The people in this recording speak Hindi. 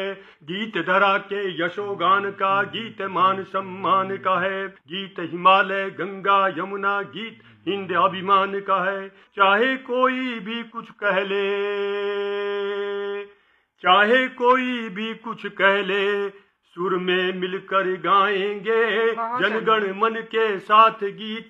गीत धरा के यशोगान का, गीत मान सम्मान का है, गीत हिमालय गंगा यमुना, गीत हिंद अभिमान का है। चाहे कोई भी कुछ कह ले, चाहे कोई भी कुछ कह ले, सुर में मिलकर गाएंगे, जनगण मन के साथ गीत